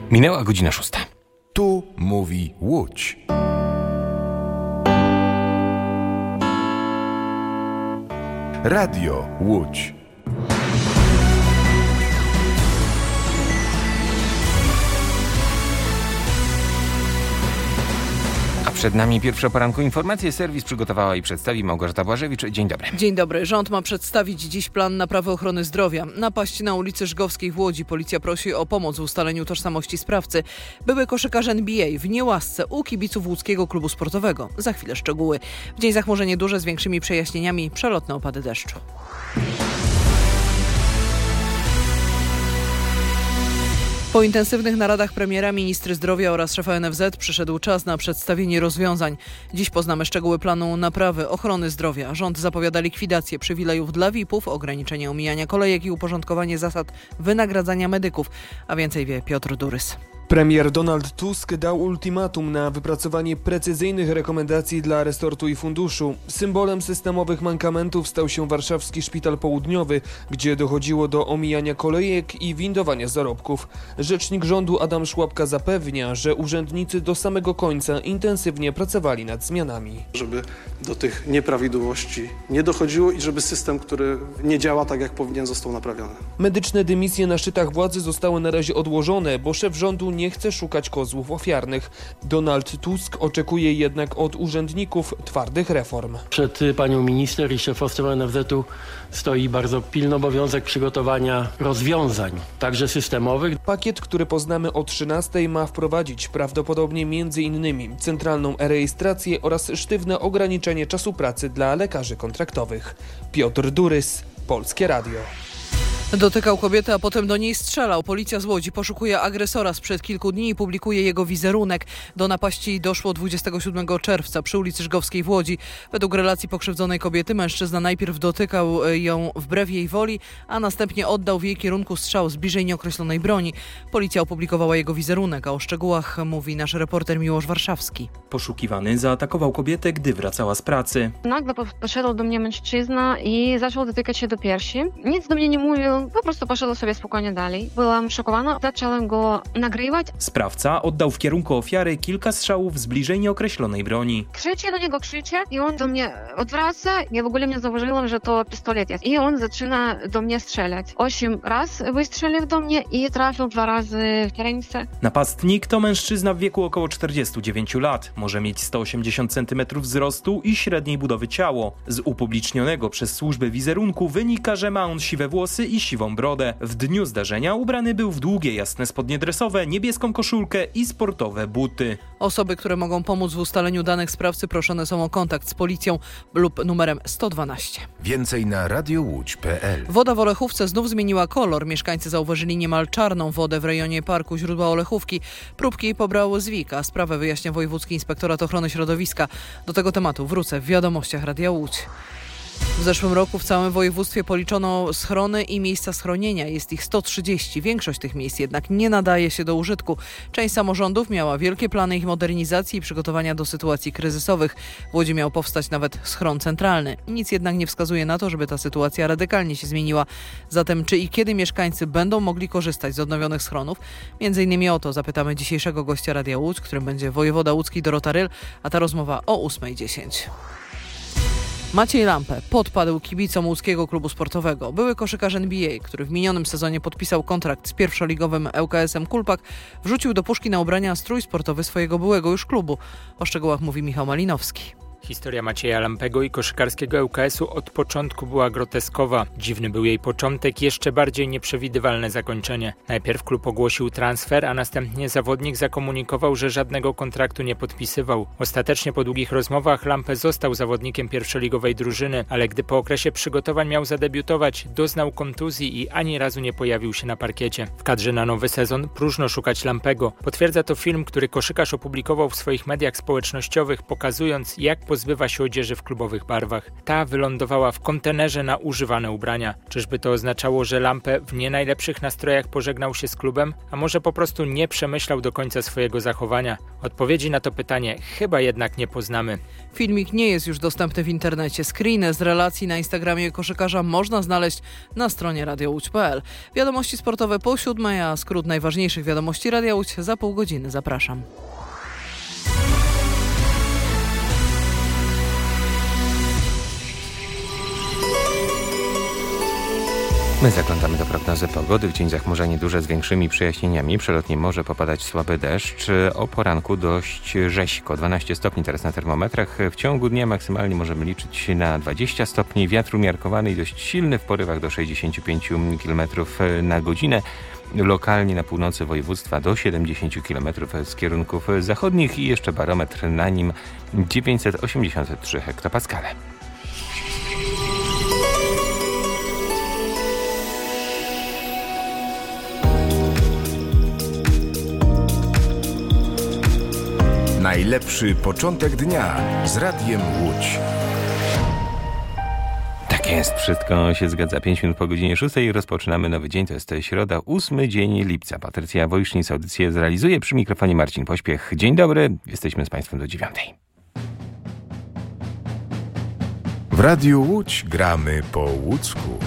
Minęła godzina 6. Tu mówi Łódź. Radio Łódź. Przed nami pierwsza poranku informacje. Serwis przygotowała i przedstawi Małgorzata Błażewicz. Dzień dobry. Dzień dobry. Rząd ma przedstawić dziś plan naprawy ochrony zdrowia. Napaść na ulicy Żgowskiej w Łodzi. Policja prosi o pomoc w ustaleniu tożsamości sprawcy. Były koszykarz NBA w niełasce u kibiców łódzkiego klubu sportowego. Za chwilę szczegóły. W dzień zachmurzenie duże z większymi przejaśnieniami, przelotne opady deszczu. Po intensywnych naradach premiera, ministry zdrowia oraz szefa NFZ przyszedł czas na przedstawienie rozwiązań. Dziś poznamy szczegóły planu naprawy ochrony zdrowia. Rząd zapowiada likwidację przywilejów dla VIP-ów, ograniczenie omijania kolejek i uporządkowanie zasad wynagradzania medyków. A więcej wie Piotr Durys. Premier Donald Tusk dał ultimatum na wypracowanie precyzyjnych rekomendacji dla resortu i funduszu. Symbolem systemowych mankamentów stał się warszawski szpital południowy, gdzie dochodziło do omijania kolejek i windowania zarobków. Rzecznik rządu Adam Szłapka zapewnia, że urzędnicy do samego końca intensywnie pracowali nad zmianami. Żeby do tych nieprawidłowości nie dochodziło i żeby system, który nie działa tak jak powinien, został naprawiony. Medyczne dymisje na szczytach władzy zostały na razie odłożone, bo szef rządu nie chce szukać kozłów ofiarnych. Donald Tusk oczekuje jednak od urzędników twardych reform. Przed panią minister i szefostwem NFZ-u stoi bardzo pilny obowiązek przygotowania rozwiązań, także systemowych. Pakiet, który poznamy o 13:00, ma wprowadzić prawdopodobnie m.in. centralną e-rejestrację oraz sztywne ograniczenie czasu pracy dla lekarzy kontraktowych. Piotr Durys, Polskie Radio. Dotykał kobiety, a potem do niej strzelał. Policja z Łodzi poszukuje agresora sprzed kilku dni i publikuje jego wizerunek. Do napaści doszło 27 czerwca przy ulicy Żgowskiej w Łodzi. Według relacji pokrzywdzonej kobiety mężczyzna najpierw dotykał ją wbrew jej woli, a następnie oddał w jej kierunku strzał z bliżej nieokreślonej broni. Policja opublikowała jego wizerunek, a o szczegółach mówi nasz reporter Miłosz Warszawski. Poszukiwany zaatakował kobietę, gdy wracała z pracy. Nagle podszedł do mnie mężczyzna i zaczął dotykać się do piersi. Nic do mnie nie mówił. Po prostu poszedł sobie spokojnie dalej. Byłam szokowana, zaczęłam go nagrywać. Sprawca oddał w kierunku ofiary kilka strzałów z bliżej nieokreślonej broni. Krzyczę do niego, i on do mnie odwraca. Ja w ogóle nie zauważyłam, że to pistolet jest. I on zaczyna do mnie strzelać. 8 razy wystrzelił do mnie i trafił 2 razy w ręce. Napastnik to mężczyzna w wieku około 49 lat. Może mieć 180 cm wzrostu i średniej budowy ciało. Z upublicznionego przez służby wizerunku wynika, że ma on siwe włosy i siwą brodę. W dniu zdarzenia ubrany był w długie, jasne spodnie dresowe, niebieską koszulkę i sportowe buty. Osoby, które mogą pomóc w ustaleniu danych sprawcy, proszone są o kontakt z policją lub numerem 112. Więcej na radiołódź.pl. Woda w Olechówce znów zmieniła kolor. Mieszkańcy zauważyli niemal czarną wodę w rejonie parku źródła Olechówki. Próbki pobrał ZWIK, a sprawę wyjaśnia Wojewódzki Inspektorat Ochrony Środowiska. Do tego tematu wrócę w wiadomościach Radia Łódź. W zeszłym roku w całym województwie policzono schrony i miejsca schronienia. Jest ich 130. Większość tych miejsc jednak nie nadaje się do użytku. Część samorządów miała wielkie plany ich modernizacji i przygotowania do sytuacji kryzysowych. W Łodzi miał powstać nawet schron centralny. Nic jednak nie wskazuje na to, żeby ta sytuacja radykalnie się zmieniła. Zatem czy i kiedy mieszkańcy będą mogli korzystać z odnowionych schronów? Między innymi o to zapytamy dzisiejszego gościa Radia Łódź, którym będzie wojewoda łódzki Dorota Ryl, a ta rozmowa o 8:10. Maciej Lampę podpadł kibicom łódzkiego klubu sportowego. Były koszykarz NBA, który w minionym sezonie podpisał kontrakt z pierwszoligowym ŁKS-em Kulpak, wrzucił do puszki na ubrania strój sportowy swojego byłego już klubu. O szczegółach mówi Michał Malinowski. Historia Macieja Lampego i koszykarskiego ŁKS-u od początku była groteskowa. Dziwny był jej początek, jeszcze bardziej nieprzewidywalne zakończenie. Najpierw klub ogłosił transfer, a następnie zawodnik zakomunikował, że żadnego kontraktu nie podpisywał. Ostatecznie po długich rozmowach Lampę został zawodnikiem pierwszoligowej drużyny, ale gdy po okresie przygotowań miał zadebiutować, doznał kontuzji i ani razu nie pojawił się na parkiecie. W kadrze na nowy sezon próżno szukać Lampego. Potwierdza to film, który koszykarz opublikował w swoich mediach społecznościowych, pokazując, jak pozbywa się odzieży w klubowych barwach. Ta wylądowała w kontenerze na używane ubrania. Czyżby to oznaczało, że Lampe w nie najlepszych nastrojach pożegnał się z klubem? A może po prostu nie przemyślał do końca swojego zachowania? Odpowiedzi na to pytanie chyba jednak nie poznamy. Filmik nie jest już dostępny w internecie. Screeny z relacji na Instagramie koszykarza można znaleźć na stronie radiołódź.pl. Wiadomości sportowe po 7, a skrót najważniejszych wiadomości Radia Łódź za pół godziny. Zapraszam. My zaglądamy do prognozy pogody. W dzień zachmurzenie duże z większymi przejaśnieniami. Przelotnie może popadać słaby deszcz. O poranku dość rzeźko. 12 stopni teraz na termometrach. W ciągu dnia maksymalnie możemy liczyć na 20 stopni. Wiatr umiarkowany i dość silny w porywach do 65 km na godzinę. Lokalnie na północy województwa do 70 km z kierunków zachodnich i jeszcze barometr na nim 983 hektopaskale. Najlepszy początek dnia z Radiem Łódź. Tak jest, wszystko się zgadza. 5 minut po godzinie 6 rozpoczynamy nowy dzień. To jest środa, 8 dzień lipca. Patrycja Wojsznic audycję zrealizuje. Przy mikrofonie Marcin Pośpiech. Dzień dobry, jesteśmy z Państwem do 9. W Radiu Łódź gramy po łódzku.